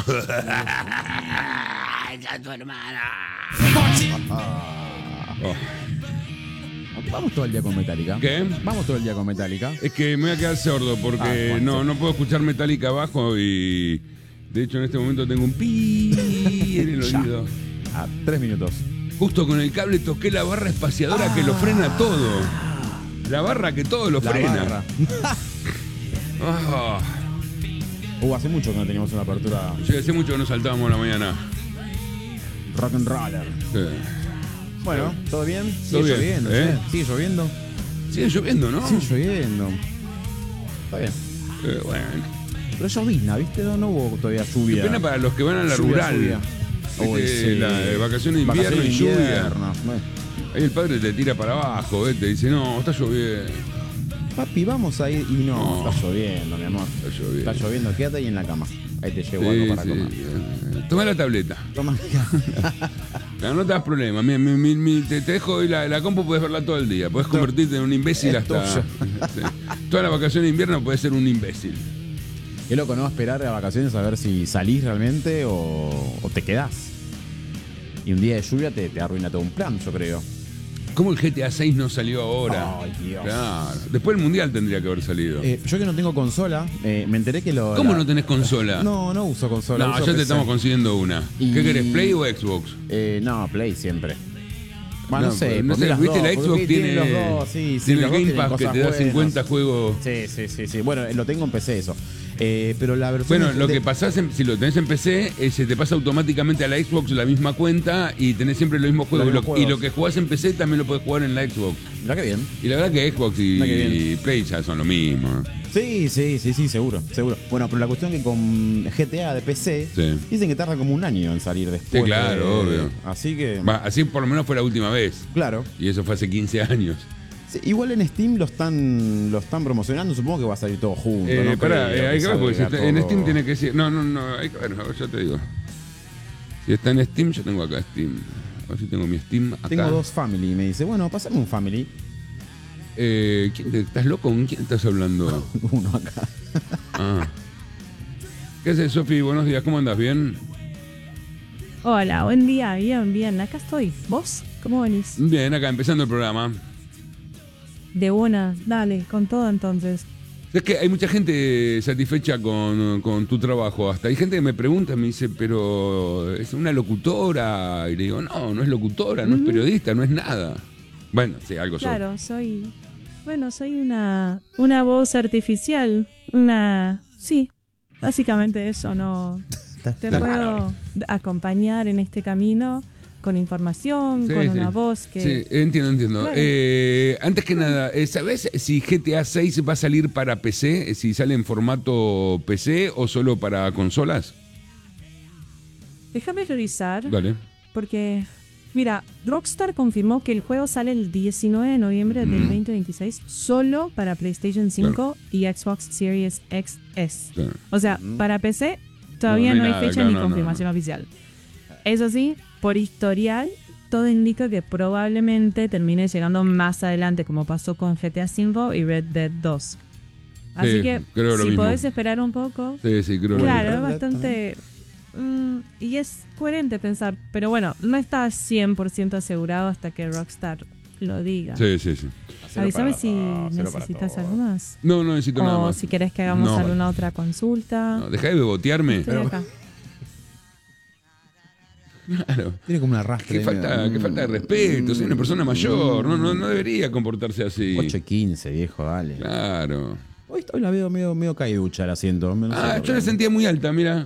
¡Esa es tu hermana! Vamos todo el día con Metallica. ¿Qué? Vamos todo el día con Metallica. Es que me voy a quedar sordo porque bueno, no puedo escuchar Metallica abajo y de hecho en este momento tengo un pi en el Ya. oído. A 3 minutos. Justo con el cable toqué la barra espaciadora que lo frena todo. La barra que todo lo La frena. barra. Ah, Hace mucho que no teníamos una apertura sí, hace mucho que no saltábamos a la mañana. rock and roller. Sí. Bueno, ¿todo bien? Todo Sigue bien, lloviendo, ¿eh? ¿sí? Sigue lloviendo. Sigue lloviendo, ¿no? Sigue lloviendo. Está bien. Bueno. Pero llovizna, ¿viste? No hubo todavía Qué lluvia. pena para los que van a la Lluvia, rural. lluvia. Uy, Viste, sí. la de vacaciones de invierno Vacaciones y de lluvia. invierno. Bueno. Ahí el padre te tira para abajo, te dice, no, está lloviendo. Papi, vamos a ir. Y no, No. está lloviendo, mi amor. Está lloviendo. Está lloviendo, quédate ahí en la cama. Ahí te llevo algo para comer. Toma la tableta. Toma. No te das problema. Te dejo hoy la compu, puedes verla todo el día. Puedes convertirte en un imbécil es hasta. tuyo. Sí. Toda la vacación de invierno puedes ser un imbécil. Qué loco, ¿no? Esperar a vacaciones a ver si salís realmente o te quedás. Y un día de lluvia te arruina todo un plan, yo creo. ¿Cómo el GTA 6 no salió ahora? Ay, Dios. Claro. Después el mundial tendría que haber salido. Yo que no tengo consola, me enteré que lo. ¿Cómo no tenés consola? No uso consola. No, uso ya te PC. estamos consiguiendo una. Y- ¿Qué querés, Play o Xbox? No, Play siempre. Bueno, no sé, no poné sé, las viste, dos, la porque Xbox tiene, los dos, sí, tiene los el dos Game tienen Pass que cosas te da buenas. 50 juegos. Sí. Bueno, lo tengo en PC eso. Pero la versión. Bueno, lo de- que pasás, si lo tenés en PC, se te pasa automáticamente a la Xbox la misma cuenta y tenés siempre los mismos juegos. Los mismos Y juegos. lo que jugás en PC también lo podés jugar en la Xbox. Mirá que bien. Y la verdad que Xbox y, Mirá que bien. y Play ya son lo mismo. Sí, seguro. Bueno, pero la cuestión que con GTA de PC Sí. dicen que tarda como un año en salir después. Sí, claro, obvio. Así que. Va, así por lo menos fue la última vez. Claro. Y eso fue hace 15 años. Sí, igual en Steam lo están promocionando, supongo que va a salir todo junto. ¿no? Pará, Creo hay que ver, porque si salga está- en todo- Steam tiene que decir. No, hay que ver, a ver, yo te digo. Si está en Steam, yo tengo acá Steam. A ver si tengo mi Steam acá. Tengo 2 Family y me dice, bueno, pásame un Family. ¿Estás loco? ¿Con quién estás hablando? Uno acá. Ah. ¿Qué haces, Sofi? Buenos días, ¿cómo andas? ¿Bien? Hola, buen día, bien. Acá estoy. ¿Vos? ¿Cómo venís? Bien, acá empezando el programa. De una, dale, con todo entonces. Es que hay mucha gente satisfecha con tu trabajo. Hasta hay gente que me pregunta, me dice, pero es una locutora. Y le digo, no es locutora, no es periodista, no es nada. Bueno, sí, algo soy. Claro, soy una voz artificial. Sí, básicamente eso, no. Te puedo acompañar en este camino con información, Sí, con sí. una voz que... Sí, entiendo. Claro. Antes que nada, ¿sabés si GTA 6 va a salir para PC? ¿Si sale en formato PC o solo para consolas? Déjame revisar, Dale. porque... Mira, Rockstar confirmó que el juego sale el 19 de noviembre del 2026 solo para PlayStation 5 y Xbox Series XS. Claro. O sea, para PC todavía No no, hay hay nada, fecha claro, ni no, confirmación oficial. Eso sí, por historial, todo indica que probablemente termine llegando más adelante, como pasó con GTA V y Red Dead 2. Así Sí, que creo lo si mismo. podés esperar un poco, Sí, creo claro, que es bastante... y es coherente pensar, pero bueno, no está 100% asegurado hasta que Rockstar lo diga. Sí. Avísame si necesitas algo más. No necesito nada O más. si querés que hagamos No. alguna otra consulta. No, dejá de bebotearme. Estoy acá. Claro. Tiene como un arrastre. Qué falta de respeto, soy una persona mayor, no debería comportarse así. 8:15, viejo, dale. Claro. Hoy la veo medio caiducha el asiento. No sé por Yo qué. la sentía muy alta, mira.